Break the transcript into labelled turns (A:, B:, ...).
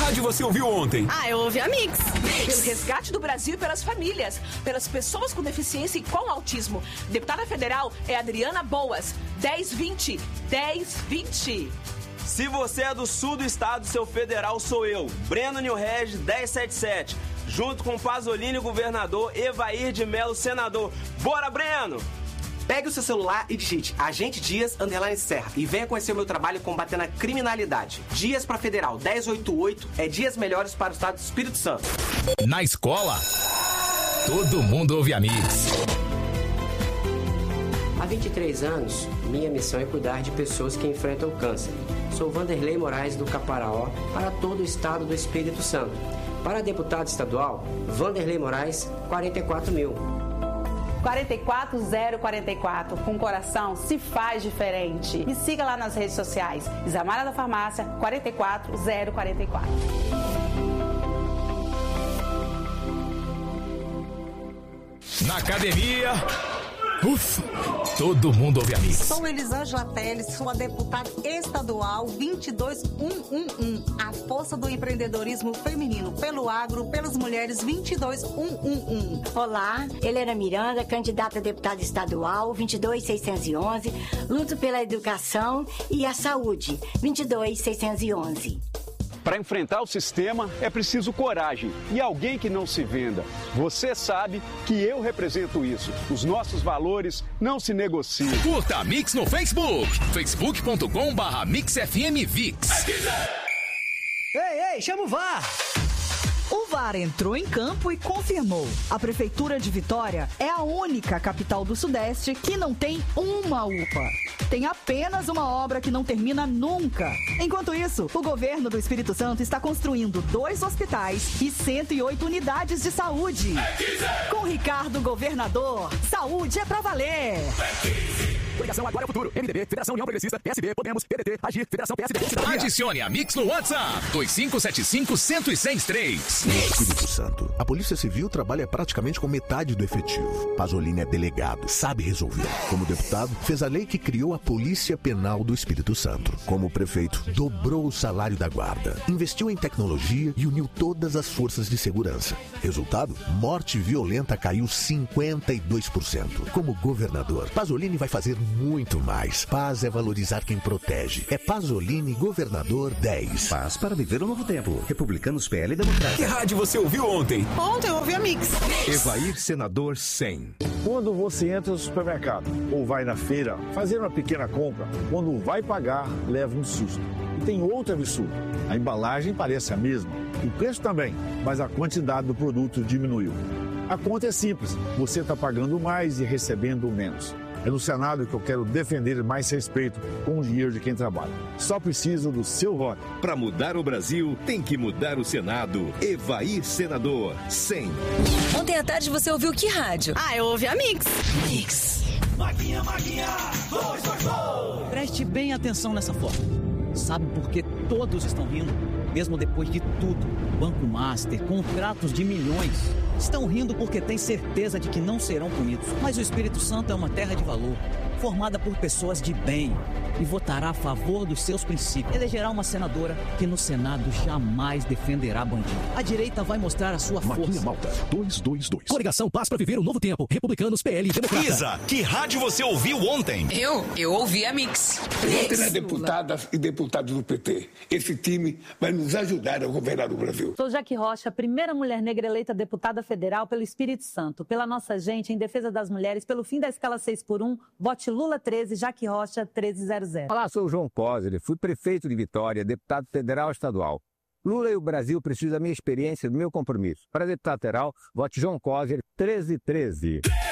A: rádio você ouviu ontem?
B: Eu ouvi a Mix.
C: Pelo resgate do Brasil e pelas famílias, pelas pessoas com deficiência e com autismo. Deputada federal é Adriana Boas, 1020. 1020.
D: Se você é do sul do estado, seu federal sou eu, Breno Nilreg, 1077. Junto com Pasolini, governador, Evair de Mello, senador. Bora, Breno!
E: Pegue o seu celular e digite Agente Dias _Serra e venha conhecer o meu trabalho combatendo a criminalidade. Dias para Federal 1088 é dias melhores para o estado do Espírito Santo.
A: Na escola, todo mundo ouve a Mix.
F: Há 23 anos, minha missão é cuidar de pessoas que enfrentam câncer. Sou Vanderlei Moraes do Caparaó para todo o estado do Espírito Santo. Para deputado estadual, Vanderlei Moraes, 44.000.
G: 44044. Com coração se faz diferente. Me siga lá nas redes sociais. Isamara da Farmácia, 44044.
A: Na academia, ufa, todo mundo ouve a Mix.
H: Sou Elisângela Teles, sou a deputada estadual 22111. A força do empreendedorismo feminino pelo agro, pelas mulheres 22111.
I: Olá, Helena Miranda, candidata a deputada estadual 22611. Luto pela educação e a saúde 22611.
J: Para enfrentar o sistema é preciso coragem e alguém que não se venda. Você sabe que eu represento isso. Os nossos valores não se negociam.
A: Curta a Mix no Facebook. facebook.com/MixFMVix.
K: Ei, chama o VAR! O VAR entrou em campo e confirmou. A Prefeitura de Vitória é a única capital do Sudeste que não tem uma UPA. Tem apenas uma obra que não termina nunca. Enquanto isso, o governo do Espírito Santo está construindo 2 hospitais e 108 unidades de saúde. Com Ricardo Governador, saúde é pra valer.
A: Coligação Agora é o Futuro. MDB, Federação União Progressista, PSB, Podemos, PDT, Agir, Federação PSD. Adicione a Mix no WhatsApp. 2575-1063.
L: No Espírito Santo, a Polícia Civil trabalha praticamente com metade do efetivo. Pasolini é delegado, sabe resolver. Como deputado, fez a lei que criou a Polícia Penal do Espírito Santo. Como prefeito, dobrou o salário da guarda, investiu em tecnologia e uniu todas as forças de segurança. Resultado? Morte violenta caiu 52%. Como governador, Pasolini vai fazer muito mais. Paz é valorizar quem protege. É Pasolini, governador 10.
M: Paz para viver um novo tempo. Republicanos, PL e Democratas.
A: Que rádio você ouviu ontem?
C: Ontem eu ouvi a Mix.
A: Evair Senador 100.
N: Quando você entra no supermercado ou vai na feira fazer uma pequena compra, quando vai pagar, leva um susto. E tem outro absurdo. A embalagem parece a mesma, o preço também, mas a quantidade do produto diminuiu. A conta é simples. Você está pagando mais e recebendo menos. É no Senado que eu quero defender mais respeito com o dinheiro de quem trabalha. Só preciso do seu voto.
O: Para mudar o Brasil, tem que mudar o Senado. Evair Senador 100.
B: Ontem à tarde você ouviu que rádio? Eu ouvi a Mix.
K: Mix.
P: Maguinha,
K: 222. Preste bem atenção nessa foto. Sabe por que todos estão rindo? Mesmo depois de tudo, Banco Master, contratos de milhões. Estão rindo porque têm certeza de que não serão punidos. Mas o Espírito Santo é uma terra de valor, formada por pessoas de bem, e votará a favor dos seus princípios. Elegerá uma senadora que no Senado jamais defenderá bandido. A direita vai mostrar a sua força.
A: Maguinha Malta 222. Coligação Paz para viver um novo tempo. Republicanos, PL e Democratas.
Q: Isa, que rádio você ouviu ontem?
B: Eu ouvi a Mix.
R: Votem nas deputadas e deputados do PT. Esse time vai nos ajudar a governar o Brasil.
S: Sou Jaque Rocha, primeira mulher negra eleita deputada federal pelo Espírito Santo. Pela nossa gente, em defesa das mulheres, pelo fim da escala 6x1, vote Lula 13, Jaque Rocha 1300.
T: Olá, sou o João Coser, fui prefeito de Vitória, deputado federal estadual. Lula e o Brasil precisam da minha experiência e do meu compromisso. Para deputado federal, vote João Coser 1313.